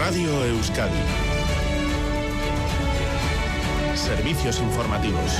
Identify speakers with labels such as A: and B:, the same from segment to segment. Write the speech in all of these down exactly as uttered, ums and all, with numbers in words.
A: Radio Euskadi. Servicios informativos.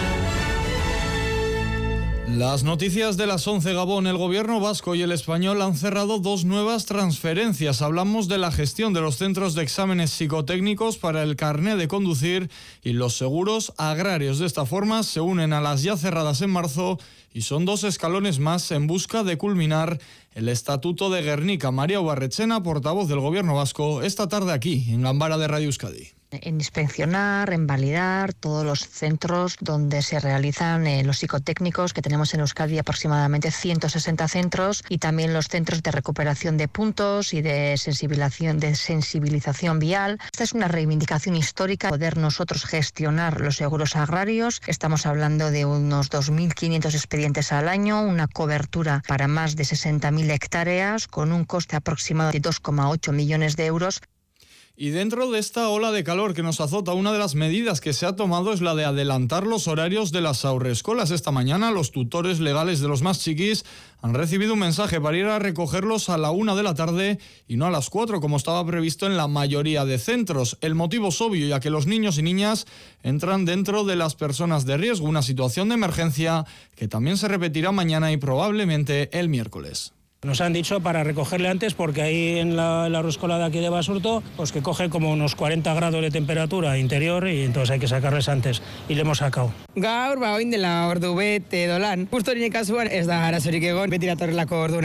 B: Las noticias de las once, Gabón. El gobierno vasco y el español han cerrado dos nuevas transferencias. Hablamos de la gestión de los centros de exámenes psicotécnicos para el carné de conducir y los seguros agrarios. De esta forma se unen a las ya cerradas en marzo y son dos escalones más en busca de culminar el Estatuto de Gernika. María Ubarretxena, portavoz del gobierno vasco, esta tarde aquí, en Ganbara de Radio Euskadi.
C: En inspeccionar, en validar todos los centros donde se realizan eh, los psicotécnicos, que tenemos en Euskadi aproximadamente ciento sesenta centros, y también los centros de recuperación de puntos y de sensibilización, de sensibilización vial. Esta es una reivindicación histórica, poder nosotros gestionar los seguros agrarios. Estamos hablando de unos dos mil quinientos expedientes al año, una cobertura para más de sesenta mil hectáreas, con un coste aproximado de dos coma ocho millones de euros.
B: Y dentro de esta ola de calor que nos azota, una de las medidas que se ha tomado es la de adelantar los horarios de las haurrescolas. Esta mañana los tutores legales de los más chiquis han recibido un mensaje para ir a recogerlos a la una de la tarde y no a las cuatro, como estaba previsto en la mayoría de centros. El motivo es obvio, ya que los niños y niñas entran dentro de las personas de riesgo, una situación de emergencia que también se repetirá mañana y probablemente el miércoles.
D: Nos han dicho para recogerle antes porque ahí en la, la haurreskola de aquí de Basurto, pues que coge como unos cuarenta grados de temperatura interior y entonces hay que sacarles antes y le hemos sacado.
E: Gaur, ba, oin dela ordu bete dolan. Justo nire kasuan ez da arazorik egon, beti datorrelako ordu